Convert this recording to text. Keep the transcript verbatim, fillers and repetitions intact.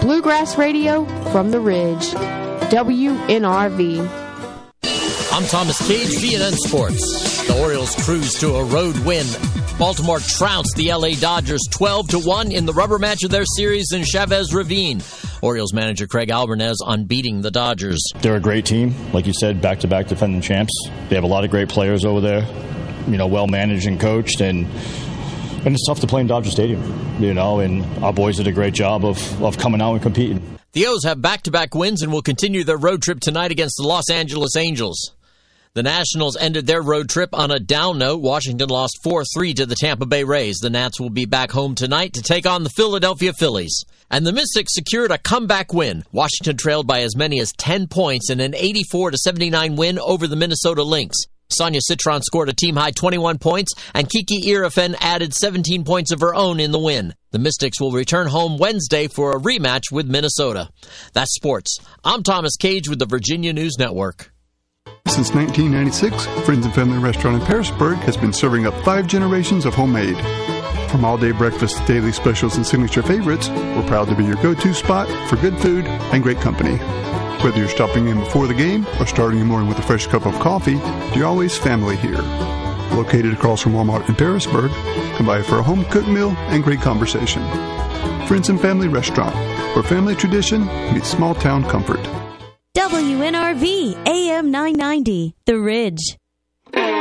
Bluegrass Radio from the Ridge. W N R V. I'm Thomas Cage, V N N Sports. The Orioles cruise to a road win. Baltimore trounced the L A Dodgers twelve to one in the rubber match of their series in Chavez Ravine. Orioles manager Craig Alvarez on beating the Dodgers. They're a great team. Like you said, back-to-back defending champs. They have a lot of great players over there, you know, well-managed and coached, and and it's tough to play in Dodger Stadium, you know, and our boys did a great job of, of coming out and competing. The O's have back-to-back wins and will continue their road trip tonight against the Los Angeles Angels. The Nationals ended their road trip on a down note. Washington lost four three to the Tampa Bay Rays. The Nats will be back home tonight to take on the Philadelphia Phillies. And the Mystics secured a comeback win. Washington trailed by as many as ten points in an eighty-four to seventy-nine win over the Minnesota Lynx. Sonia Citron scored a team-high twenty-one points, and Kiki Irifen added seventeen points of her own in the win. The Mystics will return home Wednesday for a rematch with Minnesota. That's sports. I'm Thomas Cage with the Virginia News Network. Since nineteen ninety-six, Friends and Family Restaurant in Parisburg has been serving up five generations of homemade. From all-day breakfast to daily specials and signature favorites, we're proud to be your go-to spot for good food and great company. Whether you're stopping in before the game or starting your morning with a fresh cup of coffee, you're always family here. Located across from Walmart in Parisburg, come by for a home-cooked meal and great conversation. Friends and Family Restaurant, where family tradition meets small-town comfort. W N R V, A M nine ninety, The Ridge.